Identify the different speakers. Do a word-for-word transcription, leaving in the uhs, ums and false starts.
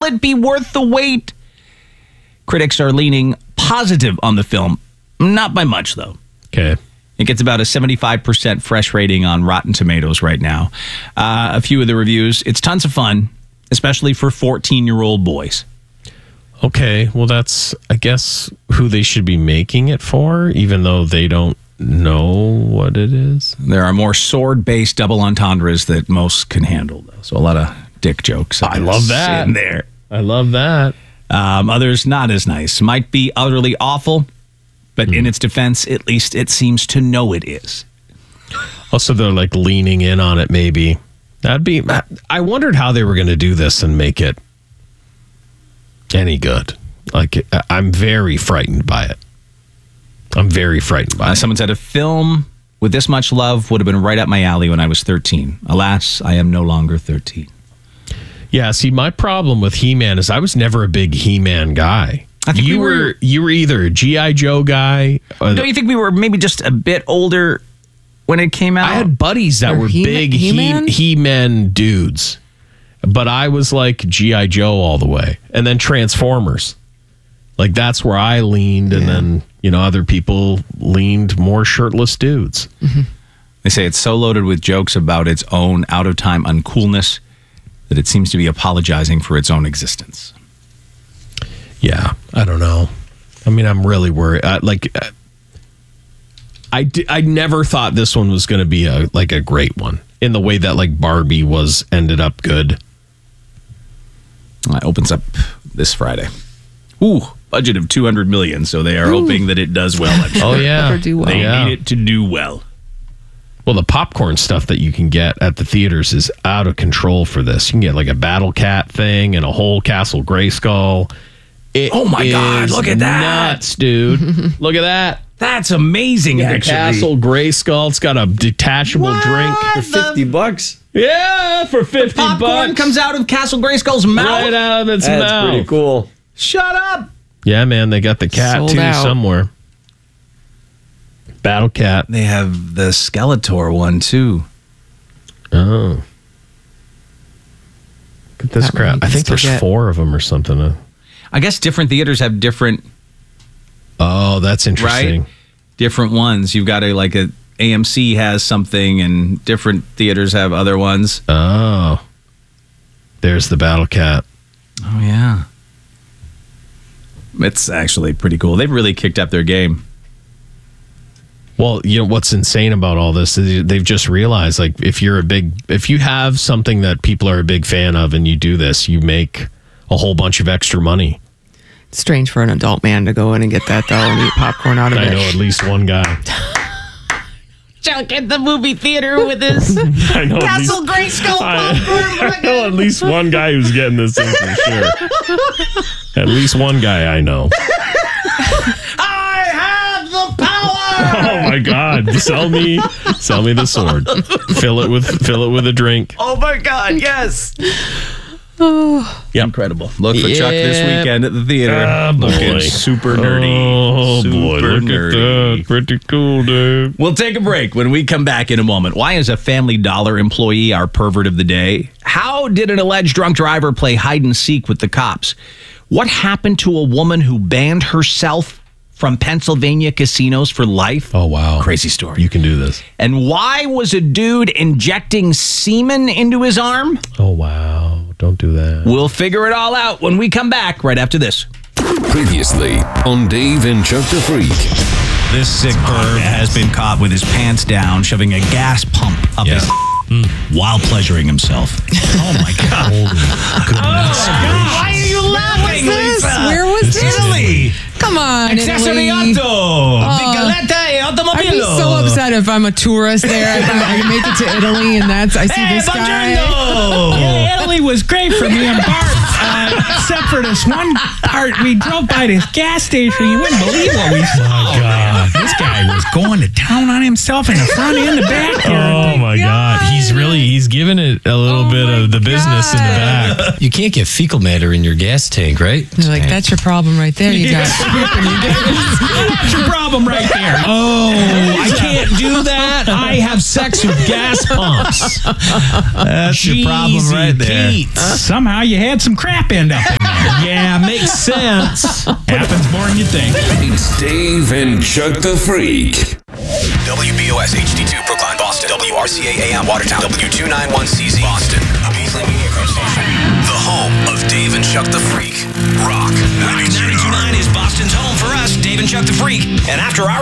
Speaker 1: it be worth the wait? Critics are leaning positive on the film. Not by much, though.
Speaker 2: Okay.
Speaker 1: It gets about a seventy-five percent fresh rating on Rotten Tomatoes right now. Uh, a few of the reviews. It's tons of fun, especially for fourteen-year-old boys.
Speaker 2: Okay, well, that's, I guess, who they should be making it for, even though they don't know what it is.
Speaker 1: There are more sword-based double entendres that most can handle, though. So a lot of dick jokes.
Speaker 2: I love that.
Speaker 1: In there.
Speaker 2: I love that.
Speaker 1: Um, others not as nice. Might be utterly awful, but mm. in its defense, at least it seems to know it is.
Speaker 2: Also, they're like leaning in on it, maybe. That'd be. I wondered how they were going to do this and make it any good. Like, I'm very frightened by it. I'm very frightened by
Speaker 1: uh,
Speaker 2: it.
Speaker 1: Someone said a film with this much love would have been right up my alley when I was thirteen. Alas, I am no longer thirteen.
Speaker 2: Yeah, see, my problem with He-Man is I was never a big He-Man guy.
Speaker 1: I think
Speaker 2: you
Speaker 1: we were,
Speaker 2: were you were either a G I. Joe guy. Or
Speaker 1: don't you think we were maybe just a bit older when it came out?
Speaker 2: I had buddies that
Speaker 3: or
Speaker 2: were
Speaker 3: He-
Speaker 2: big
Speaker 3: He-Man?
Speaker 2: He- He-Man dudes. But I was like G I. Joe all the way. And then Transformers. Like, that's where I leaned. And yeah. then, you know, other people leaned more shirtless dudes.
Speaker 1: Mm-hmm. They say it's so loaded with jokes about its own out-of-time uncoolness that it seems to be apologizing for its own existence.
Speaker 2: Yeah, I don't know. I mean, I'm really worried. Uh, like, uh, I, d- I never thought this one was going to be a like a great one in the way that, like, Barbie was ended up good.
Speaker 1: It opens up this Friday. Ooh, budget of two hundred million dollars, so they are Ooh. hoping that it does well. I'm sure.
Speaker 2: Oh, yeah.
Speaker 3: Do well.
Speaker 1: They
Speaker 2: yeah.
Speaker 1: need it to do well.
Speaker 2: Well, the popcorn stuff that you can get at the theaters is out of control for this. You can get, like, a Battle Cat thing and a whole Castle Grayskull. It
Speaker 1: oh, my God, look at that.
Speaker 2: Nuts, dude. Look at that.
Speaker 1: That's amazing,
Speaker 2: yeah,
Speaker 1: actually.
Speaker 2: Castle Grayskull. It's got a detachable
Speaker 1: what?
Speaker 2: drink.
Speaker 4: For fifty bucks?
Speaker 2: Yeah, for fifty
Speaker 1: Popcorn
Speaker 2: bucks.
Speaker 1: Popcorn comes out of Castle Grayskull's mouth.
Speaker 2: Right out of its
Speaker 4: That's
Speaker 2: mouth.
Speaker 4: That's pretty cool.
Speaker 1: Shut up.
Speaker 2: Yeah, man, they got the cat,
Speaker 3: Sold
Speaker 2: too,
Speaker 3: out.
Speaker 2: somewhere. Battle Cat.
Speaker 1: They have the Skeletor one, too.
Speaker 2: Oh. Look at this
Speaker 3: That one
Speaker 2: crap.
Speaker 3: you
Speaker 2: I
Speaker 3: can
Speaker 2: think
Speaker 3: still
Speaker 2: there's
Speaker 3: get.
Speaker 2: four of them or something. Uh,
Speaker 1: I guess different theaters have different...
Speaker 2: Oh, that's interesting.
Speaker 1: Right? Different ones. You've got a, like, a A M C has something, and different theaters have other ones.
Speaker 2: Oh. There's the Battle Cat.
Speaker 1: Oh, yeah. It's actually pretty cool. They've really kicked up their game.
Speaker 2: Well, you know, what's insane about all this is they've just realized, like, if you're a big, if you have something that people are a big fan of and you do this, you make a whole bunch of extra money.
Speaker 3: It's strange for an adult man to go in and get that, though, and eat popcorn out of
Speaker 2: I
Speaker 3: it.
Speaker 2: know at least one guy.
Speaker 1: Chuck at the movie theater with his
Speaker 2: I know
Speaker 1: Castle
Speaker 2: least,
Speaker 1: Grayskull popcorn.
Speaker 2: I, I know at least one guy who's getting this thing for sure. At least one guy I know.
Speaker 1: I have the power.
Speaker 2: Oh my God! Sell me, sell me the sword. Fill it with, fill it with a drink.
Speaker 1: Oh my God! Yes.
Speaker 3: Oh,
Speaker 1: yeah, incredible. Look for Chuck this
Speaker 3: Yep.
Speaker 1: weekend at the theater.
Speaker 2: Ah, boy.
Speaker 1: Looking super nerdy.
Speaker 2: Oh
Speaker 1: super
Speaker 2: boy, look
Speaker 1: nerdy.
Speaker 2: at that. Pretty cool, dude.
Speaker 1: We'll take a break when we come back in a moment. Why is a Family Dollar employee our pervert of the day? How did an alleged drunk driver play hide and seek with the cops? What happened to a woman who banned herself from Pennsylvania casinos for life?
Speaker 2: Oh, wow.
Speaker 1: Crazy story.
Speaker 2: You can do this.
Speaker 1: And why was a dude injecting semen into his arm?
Speaker 2: Oh, wow. Don't do that.
Speaker 1: We'll figure it all out when we come back right after this.
Speaker 5: Previously on Dave and Chuck the Freak.
Speaker 1: This sick perv has been caught with his pants down, shoving a gas pump up
Speaker 2: Yeah.
Speaker 1: his mm. while pleasuring himself. Oh, my God.
Speaker 2: Holy goodness.
Speaker 1: Why are you laughing,
Speaker 3: this?
Speaker 1: Lisa?
Speaker 3: Where was this?
Speaker 1: Italy.
Speaker 3: come on,
Speaker 1: Accessory
Speaker 3: Italy.
Speaker 1: auto.
Speaker 3: Uh,
Speaker 1: Bicicletta e automobile.
Speaker 3: I'd be so upset if I'm a tourist there. I, I make it to Italy and that's I see
Speaker 1: Hey,
Speaker 3: this guy.
Speaker 1: buongiorno.
Speaker 6: Yeah, Italy was great for me and Bart, uh, except for this one part. We drove by this gas station. You wouldn't believe what we saw.
Speaker 2: Oh, God.
Speaker 6: This guy was going to town on himself in the front and the back.
Speaker 2: Oh, my God. He's really, he's giving it a little
Speaker 3: Oh,
Speaker 2: bit
Speaker 3: my
Speaker 2: of the business in the
Speaker 3: God.
Speaker 2: back.
Speaker 7: You can't get fecal matter in your gas tank, right?
Speaker 3: They're like, that's your problem right there. You got
Speaker 6: That's your problem right there.
Speaker 2: Oh, I can't do that. I have sex with gas pumps.
Speaker 1: That's your problem right there.
Speaker 2: Pete.
Speaker 6: Somehow you had some crap end up in Yeah, makes sense. Happens more than you think.
Speaker 5: It's Dave and Chuck the Freak.
Speaker 4: W B O S H D two Brookline, Boston. W R C A A M Watertown. W two ninety-one C Z Boston. A Beasley Media Group station. The home of Dave and Chuck the Freak. Rock ninety-two point nine is Boston's home for us, Dave and Chuck the Freak. And after our